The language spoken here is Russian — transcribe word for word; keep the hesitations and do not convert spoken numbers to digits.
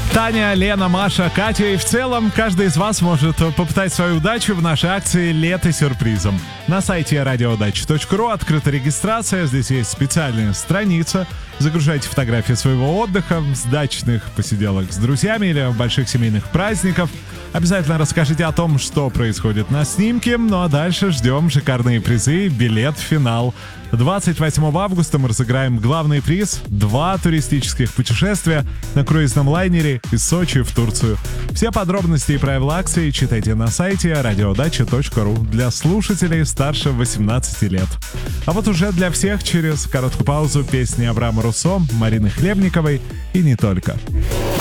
Таня, Лена, Маша, Катя и в целом каждый из вас может попытать свою удачу в нашей акции «Лето сюрпризом». На сайте радиоудача точка ру открыта регистрация, здесь есть специальная страница. Загружайте фотографии своего отдыха, с дачных посиделок с друзьями или больших семейных праздников. Обязательно расскажите о том, что происходит на снимке. Ну а дальше ждем шикарные призы, билет в финал. двадцать восьмого августа мы разыграем главный приз — два туристических путешествия на круизном лайнере из Сочи в Турцию. Все подробности и правила акции читайте на сайте радиоудача точка ру для слушателей старше восемнадцати лет. А вот уже для всех через короткую паузу песни Абрама Руссо, Марины Хлебниковой и не только.